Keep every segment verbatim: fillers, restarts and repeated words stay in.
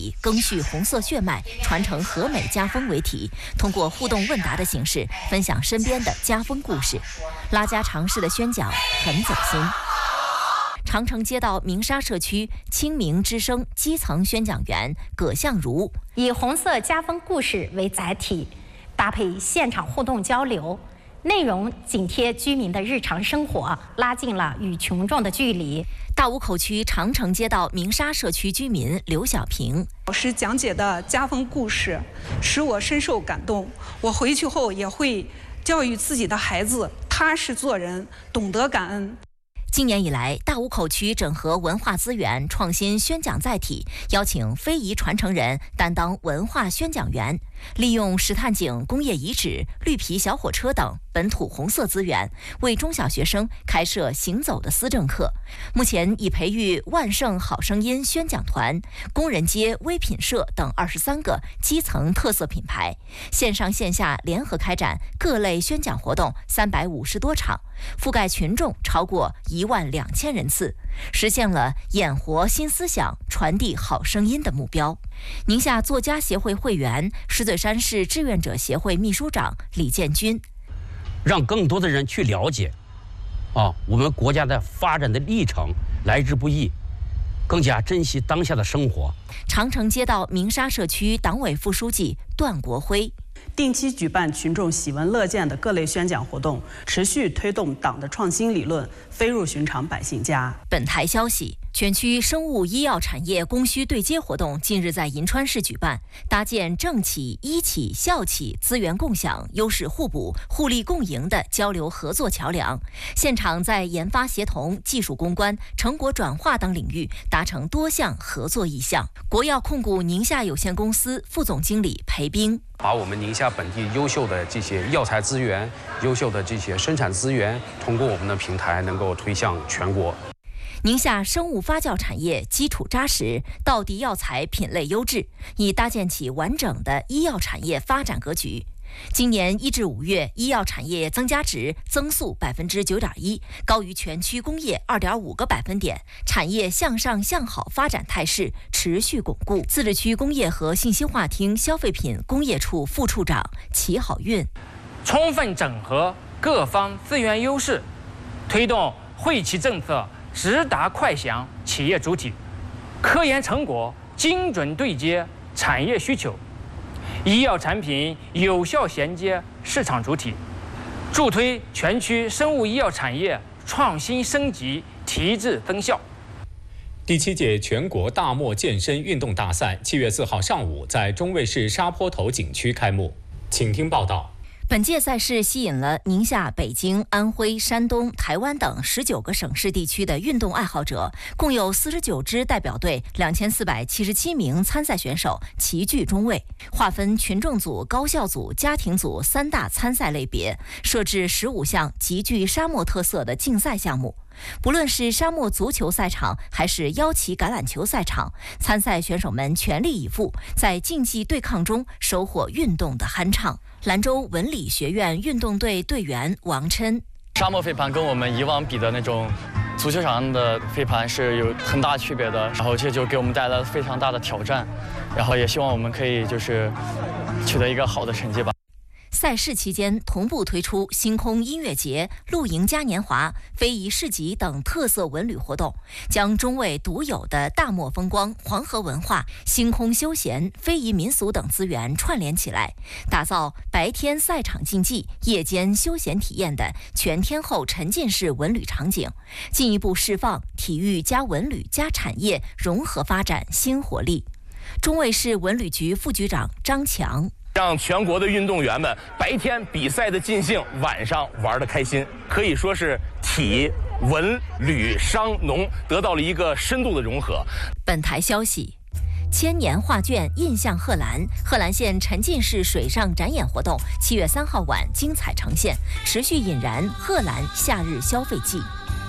以赓续红色血脉，传承和美家风为题，通过互动问答的形式，分享身边的家风故事。拉家常事的宣讲很走心。长城街道鸣沙社区清明之声基层宣讲员葛向如以红色家风故事为载体，搭配现场互动交流，内容紧贴居民的日常生活，拉近了与群众的距离。 大沽口区长城街道鸣沙社区居民刘小平： 老师讲解的家风故事使我深受感动，我回去后也会教育自己的孩子踏实做人，懂得感恩。 今年以来，大沽口区整合文化资源，创新宣讲载体，邀请非遗传承人担当文化宣讲员，利用石炭井工业遗址、绿皮小火车等本土红色资源，为中小学生开设行走的思政课。目前已培育万盛好声音宣讲团、工人街微品社等二十三个基层特色品牌，线上线下联合开展各类宣讲活动三百五十多场，覆盖群众超过一万两千人次，实现了演活新思想、传递好声音的目标。宁夏作家协会会员、石嘴山市志愿者协会秘书长李建军： 让更多的人去了解，啊，我们国家的发展的历程来之不易，更加珍惜当下的生活。 长城街道鸣沙社区党委副书记段国辉： 定期举办群众喜闻乐见的各类宣讲活动，持续推动党的创新理论飞入寻常百姓家。 本台消息，全区生物医药产业供需对接活动近日在银川市举办，搭建政企、医企、校企资源共享、优势互补、互利共赢的交流合作桥梁。现场在研发协同、技术攻关、成果转化等领域达成多项合作意向。国药控股宁夏有限公司副总经理裴兵： 把我们宁夏本地优秀的这些药材资源、优秀的这些生产资源，通过我们的平台能够推向全国。 宁夏生物发酵产业基础扎实，道地药材品类优质，已搭建起完整的医药产业发展格局。今年一至五月，医药产业增加值增速百分之九点一，高于全区工业二点五个百分点，产业向上向好发展态势持续巩固。自治区工业和信息化厅消费品工业处副处长齐好运： 充分整合各方资源优势，推动惠企政策直达快详企业主体，科研成果精准对接产业需求，医药产品有效衔接市场主体，助推全区生物医药产业创新升级、提质增效。 第七届全国大漠健身运动大赛七月四号上午在中卫市沙坡头景区开幕，请听报道。 本届赛事吸引了宁夏、北京、安徽、山东、台湾等十九个省市地区的运动爱好者，共有四十九支代表队、两千四百七十七名参赛选手齐聚中卫，划分群众组、高校组、家庭组三大参赛类别，设置十五项极具沙漠特色的竞赛项目。不论是沙漠足球赛场还是腰旗橄榄球赛场，参赛选手们全力以赴，在竞技对抗中收获运动的酣畅。兰州文理学院运动队队员王琛： 沙漠飞盘跟我们以往比的那种足球场上的飞盘是有很大区别的，然后这就给我们带来了非常大的挑战，然后也希望我们可以就是取得一个好的成绩吧。 赛事期间同步推出星空音乐节、露营嘉年华、非遗市集等特色文旅活动，将中卫独有的大漠风光、黄河文化、星空休闲、非遗民俗等资源串联起来，打造白天赛场竞技、夜间休闲体验的全天候沉浸式文旅场景，进一步释放体育加文旅加产业融合发展新活力。中卫市文旅局副局长张强： 让全国的运动员们白天比赛的尽兴，晚上玩的开心，可以说是体文旅商农得到了一个深度的融合。 本台消息，千年画卷印象贺兰，贺兰县沉浸式水上展演活动七月三号晚精彩呈现，持续引燃贺兰夏日消费季。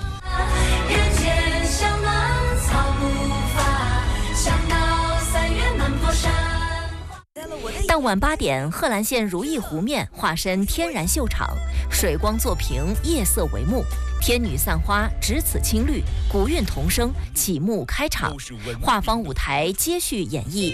当晚八点，贺兰县如意湖面化身天然秀场，水光作屏，夜色为幕，天女散花，只此青绿，古韵童声，启幕开场，画舫舞台接续演绎